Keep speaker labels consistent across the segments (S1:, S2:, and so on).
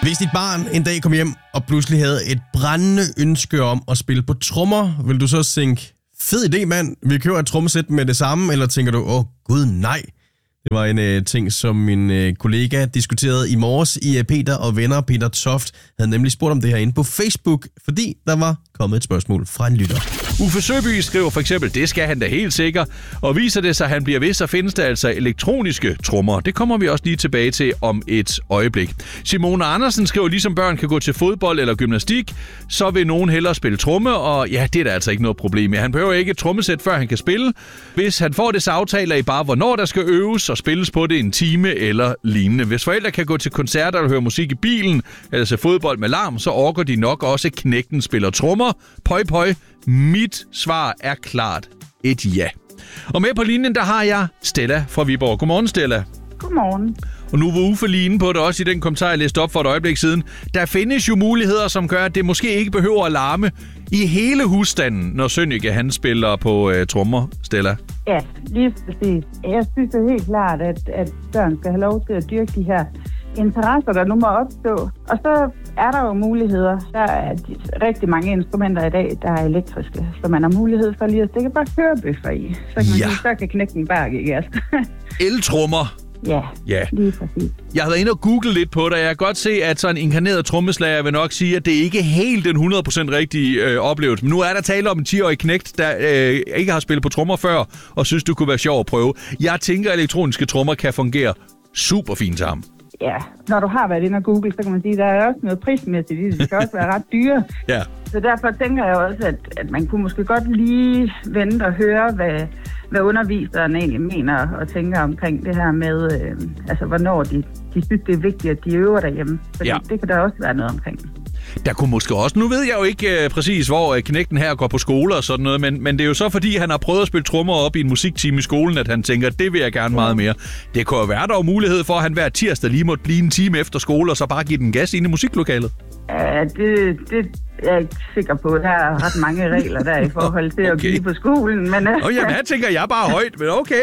S1: Hvis dit barn en dag kom hjem og pludselig havde et brændende ønske om at spille på trommer, vil du så tænke, fed idé mand, vi køber et trommesæt med det samme, eller tænker du, gud nej. Det var en ting, som min kollega diskuterede i morges i Peter og Venner. Peter Toft havde nemlig spurgt om det her inde på Facebook, fordi der var kommet et spørgsmål fra en lytter.
S2: Uffe Søby skriver for eksempel, det skal han da helt sikkert, og viser det sig, at han bliver ved, så findes der altså elektroniske trommer. Det kommer vi også lige tilbage til om et øjeblik. Simone Andersen skriver, ligesom børn kan gå til fodbold eller gymnastik, så vil nogen hellere spille tromme, og ja, det er der altså ikke noget problem med. Han behøver ikke et trommesæt, før han kan spille. Hvis han får det, så aftaler I bare, hvornår der skal øves og spilles på det en time eller lignende. Hvis forældre kan gå til koncerter eller høre musik i bilen, eller se fodbold med larm, så orker de nok også, knægten spiller trommer. Pøj, pøj. Mit svar er klart et ja. Og med på linjen, der har jeg Stella fra Viborg. Godmorgen, Stella.
S3: Godmorgen.
S2: Og nu var Uffe lige inde på det også i den kommentar, jeg læste op for et øjeblik siden. Der findes jo muligheder, som gør, at det måske ikke behøver at larme i hele husstanden, når Sønneke han spiller på trommer, Stella.
S3: Ja, lige præcis. Jeg synes det helt klart, at børn skal have lov til at dyrke de her interesser, der nu må opstå. Og så er der jo muligheder. Der er rigtig mange instrumenter i dag, der er elektriske, så man har mulighed for lige at stikke bare hørebøffer i. Så kan man sige, så kan knækken bare give gas.
S2: Eltrommer.
S3: Ja, lige præcis.
S2: Jeg har været inde og google lidt på det, og jeg kan godt se, at sådan en inkarneret trommeslager vil nok sige, at det ikke er helt den 100% rigtige oplevelse. Men nu er der tale om en 10-årig knægt, der ikke har spillet på trommer før, og synes, det kunne være sjovt at prøve. Jeg tænker, at elektroniske trommer kan fungere super fint til ham.
S3: Ja, når du har været inde og google, så kan man sige, at der er også noget prismæssigt i det. Det skal også være ret dyre.
S2: Ja.
S3: Så derfor tænker jeg også, at man kunne måske godt lige vente og høre, hvad underviseren egentlig mener og tænker omkring det her med, hvornår de synes, det er vigtigt, at de øver derhjemme. Fordi det kan der også være noget omkring.
S2: Der kunne måske også, nu ved jeg jo ikke præcis, hvor knægten her går på skole og sådan noget, men det er jo så, fordi han har prøvet at spille trommer op i en musiktime i skolen, at han tænker, det vil jeg gerne meget mere. Det kunne jo være, der var mulighed for, at han hver tirsdag lige måtte blive en time efter skole, og så bare give den gas ind i musiklokalet.
S3: Ja, det er jeg ikke sikker på. Der er ret mange regler der i forhold til at blive på skolen. Men,
S2: jamen, her tænker jeg bare højt, men okay.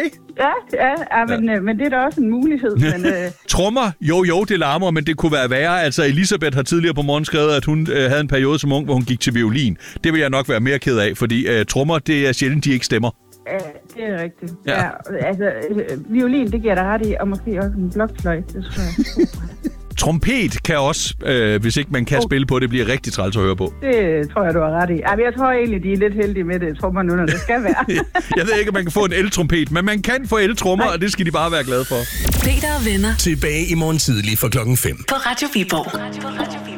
S3: Men det er da også en mulighed. Men,
S2: trommer, jo, det larmer, men det kunne være værre. Altså, Elisabeth har tidligere på morgen skrevet, at hun havde en periode som ung, hvor hun gik til violin. Det vil jeg nok være mere ked af, fordi trommer, det er sjældent, de ikke stemmer.
S3: Ja, det er rigtigt. Ja, altså, violin, det giver dig ret i, og måske også en blokfløjte, det tror jeg.
S2: Trompet kan også, hvis ikke man kan spille på det, bliver rigtig træls at høre på.
S3: Det tror jeg, du har ret i. Jeg tror egentlig, de er lidt heldige med det, trommer nu, når det skal være.
S2: Jeg ved ikke, om man kan få en eltrompet, men man kan få eltrommer, og det skal de bare være glade for.
S4: Peter og Venner.
S5: Tilbage i morgen tidlig fra 5:00.
S4: På Radio Viborg.